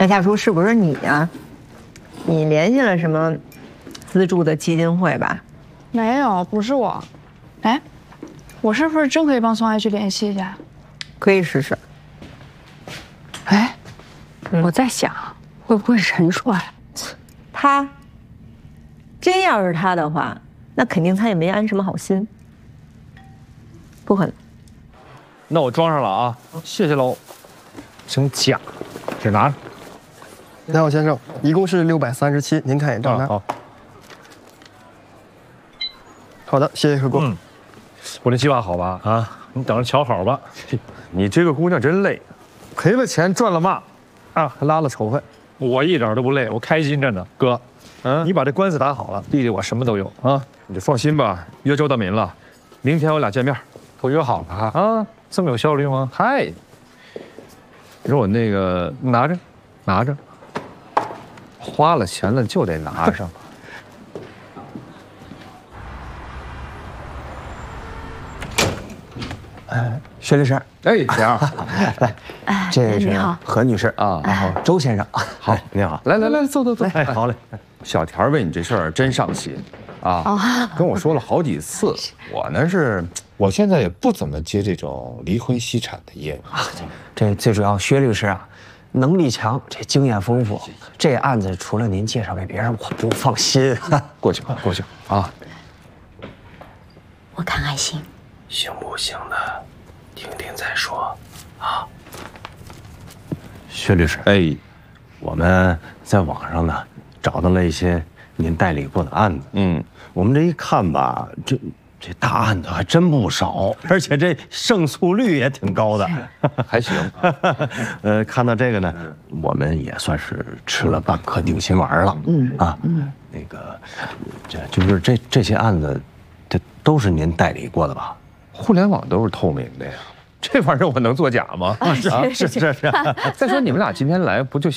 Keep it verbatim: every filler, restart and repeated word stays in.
那夏叔是不是你呀？你联系了什么资助的基金会吧？ 没有，不是我。哎，我是不是真可以帮宋爱去联系一下？ 可以试试。 哎，我在想，会不会陈帅？ 他真要是他的话，那肯定他也没安什么好心。不可能。 那我装上了啊，谢谢喽。真假，这拿着。 你好，先生，一共是六百三十七，您看一眼账单。 好。 好的，谢谢客官。 嗯，我这计划好吧？啊，你等着瞧好吧。 你这个姑娘真累，赔了钱赚了骂，啊，还拉了仇恨。 我一点都不累，我开心着呢，哥。嗯，你把这官司打好了，弟弟我什么都有啊。 你就放心吧，约周大民了，明天我俩见面。 都约好了啊？这么有效率吗？ 嗨，你说我那个拿着，拿着。 花了钱了就得拿上。 哎，薛律师， 哎，娘， 来，这是何女士啊，然后周先生， 好，你好，来来来，坐坐坐。哎，好嘞。小田为你这事儿真上心啊，跟我说了好几次。我呢是， 我现在也不怎么接这种离婚析产的业务。 这最主要，薛律师啊，能力强，这经验丰富，这案子除了您介绍给别人，我不放心。 过去吧，过去啊。 我看还行。 行不行的，听听再说，啊。 薛律师， 哎， 我们在网上呢找到了一些您代理过的案子， 嗯， 我们这一看吧，这这大案子还真不少，而且这胜诉率也挺高的， 还行。 呃，看到这个呢，我们也算是吃了半颗定心丸了，嗯啊，嗯，那个，这就是这这些案子，这都是您代理过的吧？ 互联网都是透明的呀，这玩意儿我能作假吗？ 啊，是是是是。 再说你们俩今天来不就